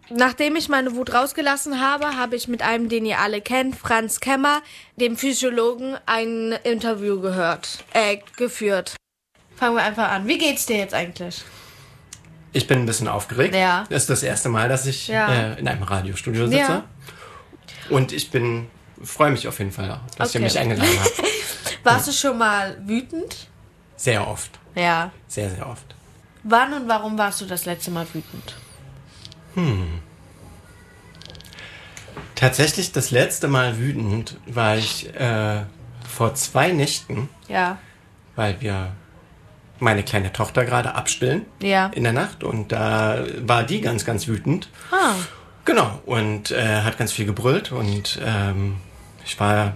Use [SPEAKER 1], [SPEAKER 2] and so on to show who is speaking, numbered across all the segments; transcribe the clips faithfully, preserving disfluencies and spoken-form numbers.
[SPEAKER 1] Nachdem ich meine Wut rausgelassen habe, habe ich mit einem, den ihr alle kennt, Franz Kemmer, dem Physiologen, ein Interview gehört, äh, geführt. Fangen wir einfach an. Wie geht's dir jetzt eigentlich?
[SPEAKER 2] Ich bin ein bisschen aufgeregt.
[SPEAKER 1] Ja.
[SPEAKER 2] Das ist das erste Mal, dass ich
[SPEAKER 1] ja.
[SPEAKER 2] äh, in einem Radiostudio sitze.
[SPEAKER 1] Ja.
[SPEAKER 2] Und ich bin, freue mich auf jeden Fall, dass
[SPEAKER 1] okay.
[SPEAKER 2] ihr mich eingeladen habt.
[SPEAKER 1] Warst du schon mal wütend?
[SPEAKER 2] Sehr oft.
[SPEAKER 1] Ja.
[SPEAKER 2] Sehr, sehr oft.
[SPEAKER 1] Wann und warum warst du das letzte Mal wütend?
[SPEAKER 2] Hm. Tatsächlich das letzte Mal wütend war ich äh, vor zwei Nächten.
[SPEAKER 1] Ja.
[SPEAKER 2] Weil wir meine kleine Tochter gerade abstillen
[SPEAKER 1] ja.
[SPEAKER 2] in der Nacht. Und da war die ganz, ganz wütend.
[SPEAKER 1] Ah.
[SPEAKER 2] Genau. Und äh, hat ganz viel gebrüllt. Und ähm, ich war,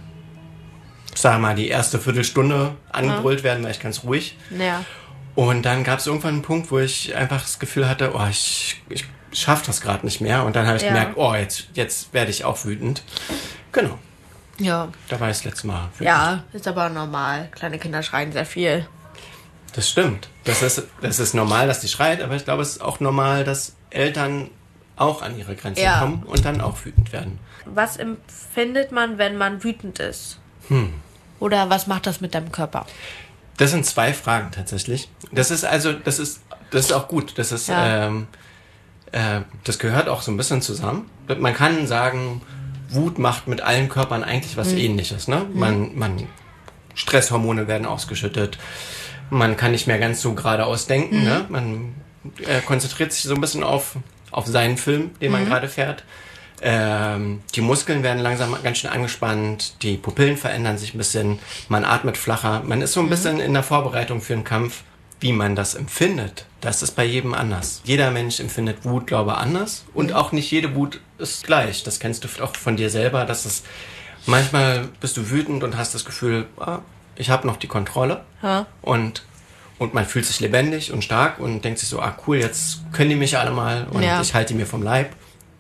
[SPEAKER 2] sag mal, die erste Viertelstunde angebrüllt ah. werden, war ich ganz ruhig.
[SPEAKER 1] Ja.
[SPEAKER 2] Und dann gab es irgendwann einen Punkt, wo ich einfach das Gefühl hatte, oh, ich, ich schaffe das gerade nicht mehr. Und dann habe ich ja. gemerkt, oh, jetzt, jetzt werde ich auch wütend. Genau.
[SPEAKER 1] Ja.
[SPEAKER 2] Da war ich das letzte Mal wütend.
[SPEAKER 1] Ja, ist aber normal. Kleine Kinder schreien sehr viel.
[SPEAKER 2] Das stimmt. Das ist, das ist normal, dass die schreit, aber ich glaube, es ist auch normal, dass Eltern auch an ihre Grenzen ja. kommen und dann auch wütend werden.
[SPEAKER 1] Was empfindet man, wenn man wütend ist?
[SPEAKER 2] Hm.
[SPEAKER 1] Oder was macht das mit deinem Körper?
[SPEAKER 2] Das sind zwei Fragen tatsächlich. Das ist also, das ist, das ist auch gut. Das ist, ja. ähm, äh, das gehört auch so ein bisschen zusammen. Man kann sagen, Wut macht mit allen Körpern eigentlich was mhm. Ähnliches. Ne? Mhm. Man, man, Stresshormone werden ausgeschüttet. Man kann nicht mehr ganz so geradeaus denken. Mhm. Ne? Man äh, konzentriert sich so ein bisschen auf, auf seinen Film, den man mhm. gerade fährt. Ähm, die Muskeln werden langsam ganz schön angespannt. Die Pupillen verändern sich ein bisschen. Man atmet flacher. Man ist so ein mhm. bisschen in der Vorbereitung für einen Kampf. Wie man das empfindet, das ist bei jedem anders. Jeder Mensch empfindet Wut, glaube ich, anders. Und mhm. auch nicht jede Wut ist gleich. Das kennst du auch von dir selber, dass es manchmal bist du wütend und hast das Gefühl, ah, ich habe noch die Kontrolle.
[SPEAKER 1] Ja.
[SPEAKER 2] Und, und man fühlt sich lebendig und stark und denkt sich so, ah cool, jetzt können die mich alle mal und ja. ich halte die mir vom Leib.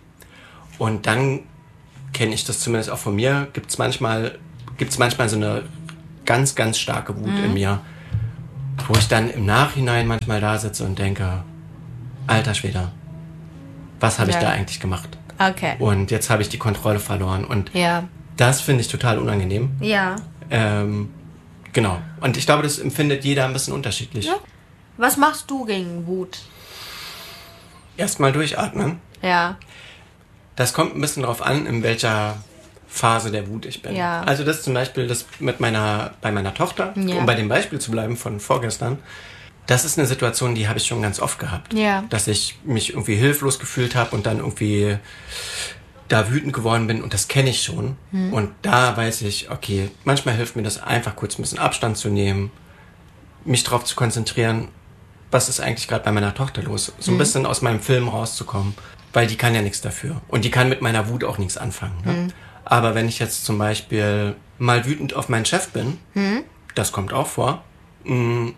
[SPEAKER 2] Und dann kenne ich das zumindest auch von mir, gibt es manchmal, gibt's manchmal so eine ganz, ganz starke Wut mhm. in mir, wo ich dann im Nachhinein manchmal da sitze und denke, alter Schwede, was habe ja. ich da eigentlich gemacht?
[SPEAKER 1] Okay.
[SPEAKER 2] Und jetzt habe ich die Kontrolle verloren. Und
[SPEAKER 1] ja.
[SPEAKER 2] das finde ich total unangenehm.
[SPEAKER 1] Ja.
[SPEAKER 2] Ähm, genau. Und ich glaube, das empfindet jeder ein bisschen unterschiedlich.
[SPEAKER 1] Ja. Was machst du gegen Wut?
[SPEAKER 2] Erstmal durchatmen.
[SPEAKER 1] Ja.
[SPEAKER 2] Das kommt ein bisschen drauf an, in welcher Phase der Wut ich bin.
[SPEAKER 1] Ja.
[SPEAKER 2] Also das zum Beispiel das mit meiner, bei meiner Tochter, ja. um bei dem Beispiel zu bleiben von vorgestern, das ist eine Situation, die habe ich schon ganz oft gehabt.
[SPEAKER 1] Ja.
[SPEAKER 2] Dass ich mich irgendwie hilflos gefühlt habe und dann irgendwie da wütend geworden bin und das kenne ich schon. Hm. Und da weiß ich, okay, manchmal hilft mir das einfach kurz ein bisschen Abstand zu nehmen, mich darauf zu konzentrieren, was ist eigentlich gerade bei meiner Tochter los? So ein hm. bisschen aus meinem Film rauszukommen, weil die kann ja nichts dafür. Und die kann mit meiner Wut auch nichts anfangen. Ne? Hm. Aber wenn ich jetzt zum Beispiel mal wütend auf meinen Chef bin, hm? das kommt auch vor, mh,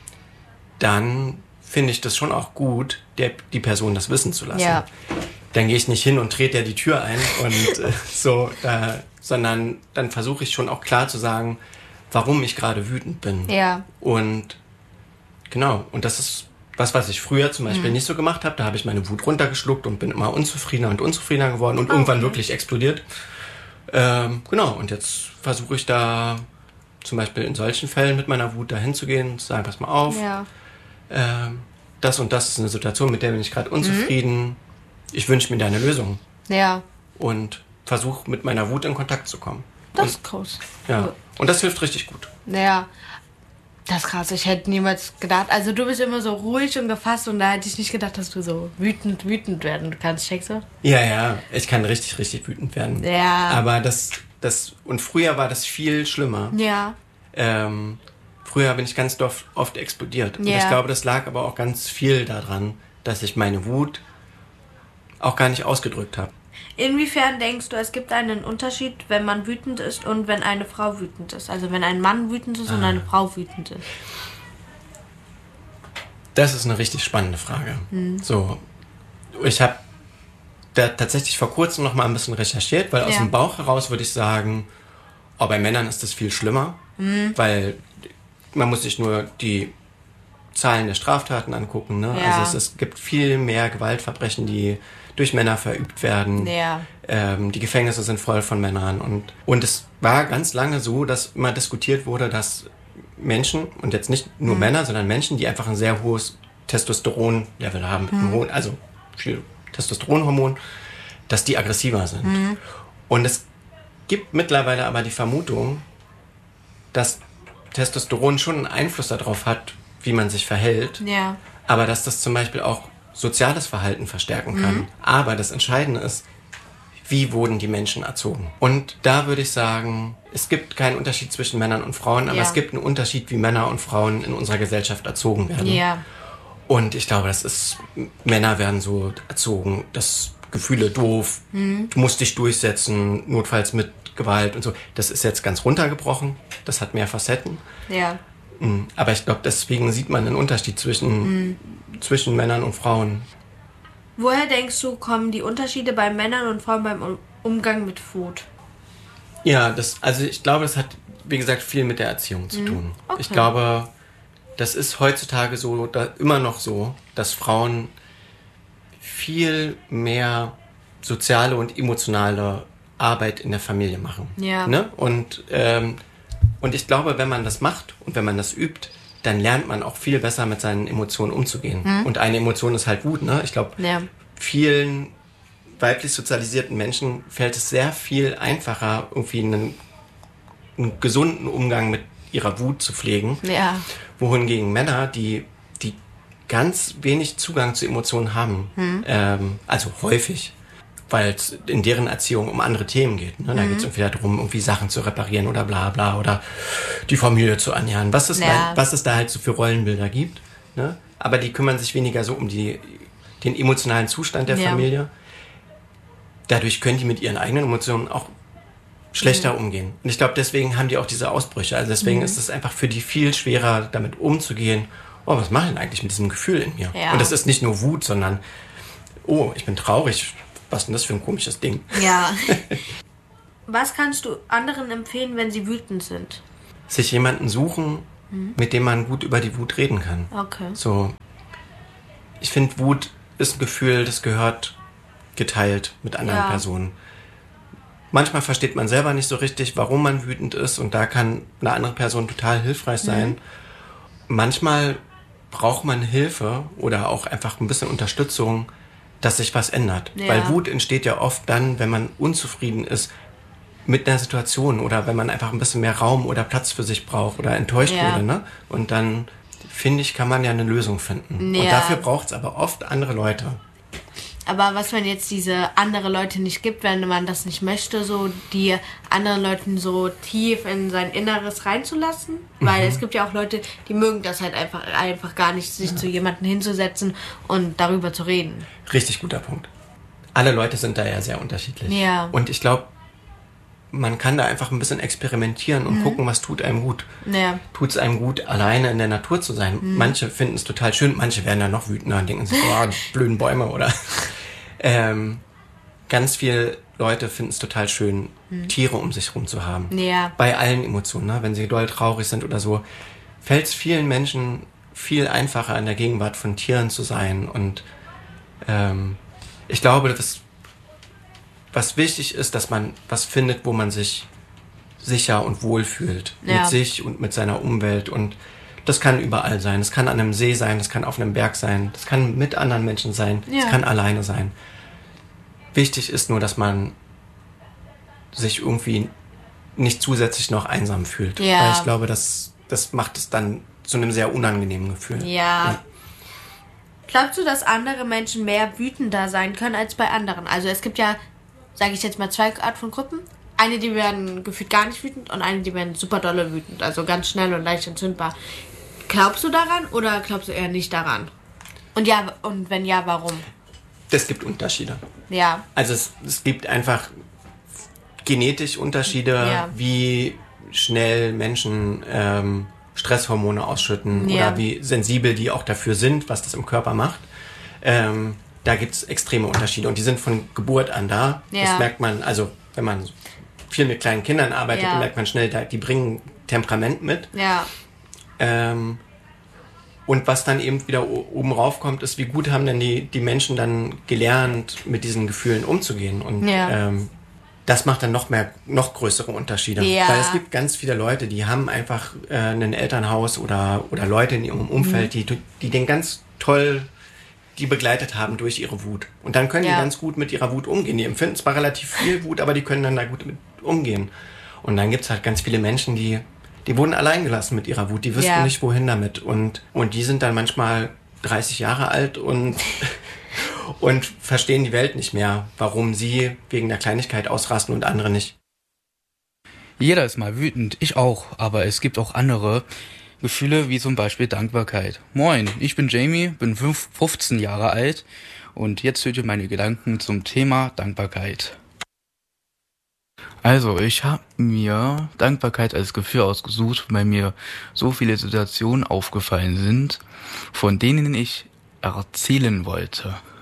[SPEAKER 2] dann finde ich das schon auch gut, der, die Person das wissen zu lassen.
[SPEAKER 1] Ja.
[SPEAKER 2] Dann gehe ich nicht hin und trete der die Tür ein und äh, so, äh, sondern dann versuche ich schon auch klar zu sagen, warum ich gerade wütend bin.
[SPEAKER 1] Ja.
[SPEAKER 2] Und genau, und das ist was, was ich früher zum Beispiel hm. nicht so gemacht habe. Da habe ich meine Wut runtergeschluckt und bin immer unzufriedener und unzufriedener geworden und okay. irgendwann wirklich explodiert. Ähm, genau, und jetzt versuche ich da zum Beispiel in solchen Fällen mit meiner Wut dahin zu gehen und zu sagen, pass mal auf,
[SPEAKER 1] ja.
[SPEAKER 2] ähm, das und das ist eine Situation, mit der bin ich gerade unzufrieden. Mhm. Ich wünsche mir da eine Lösung.
[SPEAKER 1] Ja.
[SPEAKER 2] Und versuche mit meiner Wut in Kontakt zu kommen.
[SPEAKER 1] Das
[SPEAKER 2] und,
[SPEAKER 1] ist groß.
[SPEAKER 2] Ja, und das hilft richtig gut.
[SPEAKER 1] Ja, das ist krass. Ich hätte niemals gedacht, also du bist immer so ruhig und gefasst und da hätte ich nicht gedacht, dass du so wütend, wütend werden kannst. Checkst du?
[SPEAKER 2] Ja, ja, ich kann richtig, richtig wütend werden.
[SPEAKER 1] Ja.
[SPEAKER 2] Aber das, das, und früher war das viel schlimmer.
[SPEAKER 1] Ja.
[SPEAKER 2] Ähm, früher bin ich ganz oft, oft explodiert. Und
[SPEAKER 1] ja.
[SPEAKER 2] ich glaube, das lag aber auch ganz viel daran, dass ich meine Wut auch gar nicht ausgedrückt habe.
[SPEAKER 1] Inwiefern denkst du, es gibt einen Unterschied, wenn man wütend ist und wenn eine Frau wütend ist? Also wenn ein Mann wütend ist ah. und eine Frau wütend ist?
[SPEAKER 2] Das ist eine richtig spannende Frage.
[SPEAKER 1] Hm.
[SPEAKER 2] So, ich habe da tatsächlich vor kurzem noch mal ein bisschen recherchiert, weil ja. aus dem Bauch heraus würde ich sagen, oh, bei Männern ist das viel schlimmer, hm. weil man muss sich nur die Zahlen der Straftaten angucken. Ne?
[SPEAKER 1] Ja.
[SPEAKER 2] Also es, es gibt viel mehr Gewaltverbrechen, die durch Männer verübt werden.
[SPEAKER 1] Ja.
[SPEAKER 2] Ähm, die Gefängnisse sind voll von Männern. Und, und es war ganz lange so, dass immer diskutiert wurde, dass Menschen, und jetzt nicht nur mhm. Männer, sondern Menschen, die einfach ein sehr hohes Testosteron-Level haben, mhm. also viel Testosteronhormon, dass die aggressiver sind. Mhm. Und es gibt mittlerweile aber die Vermutung, dass Testosteron schon einen Einfluss darauf hat, wie man sich verhält,
[SPEAKER 1] ja.
[SPEAKER 2] aber dass das zum Beispiel auch soziales Verhalten verstärken kann. Mhm. Aber das Entscheidende ist, wie wurden die Menschen erzogen? Und da würde ich sagen, es gibt keinen Unterschied zwischen Männern und Frauen, aber ja. es gibt einen Unterschied, wie Männer und Frauen in unserer Gesellschaft erzogen werden.
[SPEAKER 1] Ja.
[SPEAKER 2] Und ich glaube, das ist, Männer werden so erzogen, dass Gefühle doof, mhm. du musst dich durchsetzen, notfalls mit Gewalt und so. Das ist jetzt ganz runtergebrochen, das hat mehr Facetten.
[SPEAKER 1] Ja.
[SPEAKER 2] Aber ich glaube, deswegen sieht man einen Unterschied zwischen, mhm. zwischen Männern und Frauen.
[SPEAKER 1] Woher denkst du, kommen die Unterschiede bei Männern und Frauen beim Umgang mit Wut?
[SPEAKER 2] Ja, das, also ich glaube, das hat, wie gesagt, viel mit der Erziehung zu tun.
[SPEAKER 1] Okay.
[SPEAKER 2] Ich glaube, das ist heutzutage so, da, immer noch so, dass Frauen viel mehr soziale und emotionale Arbeit in der Familie machen.
[SPEAKER 1] Ja.
[SPEAKER 2] Ne? Und, ähm, und ich glaube, wenn man das macht und wenn man das übt, dann lernt man auch viel besser mit seinen Emotionen umzugehen. Hm. Und eine Emotion ist halt Wut. Ne? Ich glaube,
[SPEAKER 1] ja.
[SPEAKER 2] vielen weiblich sozialisierten Menschen fällt es sehr viel einfacher, irgendwie einen, einen gesunden Umgang mit ihrer Wut zu pflegen.
[SPEAKER 1] Ja.
[SPEAKER 2] Wohingegen Männer, die, die ganz wenig Zugang zu Emotionen haben, hm. ähm, also häufig, weil es in deren Erziehung um andere Themen geht. Ne? Da mhm. geht es irgendwie darum, irgendwie Sachen zu reparieren oder bla bla oder die Familie zu ernähren. Was es,
[SPEAKER 1] ja.
[SPEAKER 2] da, was es da halt so für Rollenbilder gibt. Ne? Aber die kümmern sich weniger so um die, den emotionalen Zustand der ja. Familie. Dadurch können die mit ihren eigenen Emotionen auch schlechter mhm. umgehen. Und ich glaube, deswegen haben die auch diese Ausbrüche. Also deswegen mhm. ist es einfach für die viel schwerer, damit umzugehen. Oh, was mache ich denn eigentlich mit diesem Gefühl in mir?
[SPEAKER 1] Ja.
[SPEAKER 2] Und das ist nicht nur Wut, sondern oh, ich bin traurig. Was ist denn das für ein komisches Ding?
[SPEAKER 1] Ja. Was kannst du anderen empfehlen, wenn sie wütend sind?
[SPEAKER 2] Sich jemanden suchen, mhm. mit dem man gut über die Wut reden kann.
[SPEAKER 1] Okay.
[SPEAKER 2] So, ich finde, Wut ist ein Gefühl, das gehört geteilt mit anderen ja. Personen. Manchmal versteht man selber nicht so richtig, warum man wütend ist, und da kann eine andere Person total hilfreich sein. Mhm. Manchmal braucht man Hilfe oder auch einfach ein bisschen Unterstützung, dass sich was ändert. Ja. Weil Wut entsteht ja oft dann, wenn man unzufrieden ist mit einer Situation oder wenn man einfach ein bisschen mehr Raum oder Platz für sich braucht oder enttäuscht ja. wurde. Ne? Und dann, finde ich, kann man ja eine Lösung finden. Ja. Und dafür braucht es aber oft andere Leute.
[SPEAKER 1] Aber was, wenn jetzt diese andere Leute nicht gibt, wenn man das nicht möchte, so die anderen Leuten so tief in sein Inneres reinzulassen? Mhm. Weil es gibt ja auch Leute, die mögen das halt einfach, einfach gar nicht, sich ja. zu jemandem hinzusetzen und darüber zu reden.
[SPEAKER 2] Richtig guter Punkt. Alle Leute sind da ja sehr unterschiedlich.
[SPEAKER 1] Ja.
[SPEAKER 2] Und ich glaube, man kann da einfach ein bisschen experimentieren und mhm. gucken, was tut einem gut.
[SPEAKER 1] Ja.
[SPEAKER 2] Tut es einem gut, alleine in der Natur zu sein? Mhm. Manche finden es total schön, manche werden dann noch wütender und denken sich, oh, blöden Bäume oder... ähm, ganz viele Leute finden es total schön, mhm. Tiere um sich herum zu haben.
[SPEAKER 1] Ja.
[SPEAKER 2] Bei allen Emotionen, ne? Wenn sie doll traurig sind oder so, fällt es vielen Menschen viel einfacher, in der Gegenwart von Tieren zu sein. Und ähm, ich glaube, dass was wichtig ist, dass man was findet, wo man sich sicher und wohl fühlt. Ja. Mit sich und mit seiner Umwelt. Und das kann überall sein. Das kann an einem See sein, das kann auf einem Berg sein, das kann mit anderen Menschen sein, das ja. kann alleine sein. Wichtig ist nur, dass man sich irgendwie nicht zusätzlich noch einsam fühlt.
[SPEAKER 1] Ja.
[SPEAKER 2] Weil ich glaube, das, das macht es dann zu einem sehr unangenehmen Gefühl.
[SPEAKER 1] Ja. ja. Glaubst du, dass andere Menschen mehr wütender sein können als bei anderen? Also es gibt ja, sage ich jetzt mal, zwei Arten von Gruppen. Eine, die werden gefühlt gar nicht wütend, und eine, die werden super dolle wütend. Also ganz schnell und leicht entzündbar. Glaubst du daran oder glaubst du eher nicht daran? Und ja, und wenn ja, warum?
[SPEAKER 2] Es gibt Unterschiede.
[SPEAKER 1] Ja.
[SPEAKER 2] Also es, es gibt einfach genetisch Unterschiede, ja. wie schnell Menschen ähm, Stresshormone ausschütten ja. oder wie sensibel die auch dafür sind, was das im Körper macht. Ähm, da gibt es extreme Unterschiede und die sind von Geburt an da. Ja. Das merkt man, also wenn man viel mit kleinen Kindern arbeitet, ja. merkt man schnell, die bringen Temperament mit.
[SPEAKER 1] Ja.
[SPEAKER 2] Ähm, Und was dann eben wieder oben raufkommt, ist, wie gut haben denn die, die Menschen dann gelernt, mit diesen Gefühlen umzugehen. Und ja. ähm, das macht dann noch mehr, noch größere Unterschiede. Ja. Weil es gibt ganz viele Leute, die haben einfach äh, ein Elternhaus oder, oder Leute in ihrem Umfeld, mhm. die, die den ganz toll die begleitet haben durch ihre Wut. Und dann können ja. die ganz gut mit ihrer Wut umgehen. Die empfinden zwar relativ viel Wut, aber die können dann da gut mit umgehen. Und dann gibt's halt ganz viele Menschen, die Die wurden allein gelassen mit ihrer Wut. Die wüssten ja. nicht, wohin damit. Und, und die sind dann manchmal dreißig Jahre alt und, und verstehen die Welt nicht mehr, warum sie wegen der Kleinigkeit ausrasten und andere nicht.
[SPEAKER 3] Jeder ist mal wütend, ich auch. Aber es gibt auch andere Gefühle, wie zum Beispiel Dankbarkeit. Moin, ich bin Jamie, bin fünfzehn Jahre alt und jetzt hört ihr meine Gedanken zum Thema Dankbarkeit. Also, ich habe mir Dankbarkeit als Gefühl ausgesucht, weil mir so viele Situationen aufgefallen sind, von denen ich erzählen wollte.